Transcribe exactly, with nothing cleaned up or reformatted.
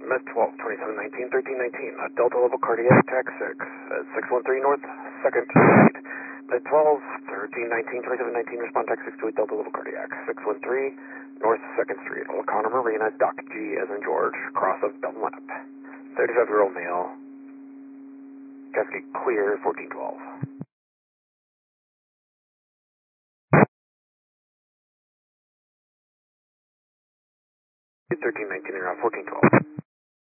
Met twelve, twenty-seven nineteen, thirteen nineteen, uh, Delta level cardiac, tax six, at six one three North, second Street. Met twelve, thirteen nineteen, twenty-seven nineteen, respond tax six two eight, Delta level cardiac, six one three North, second Street, O'Connor Marina, Dock G as in George, cross of Dunlap. thirty-five year old male, Cascade clear, fourteen twelve. thirteen nineteen around fourteen twelve.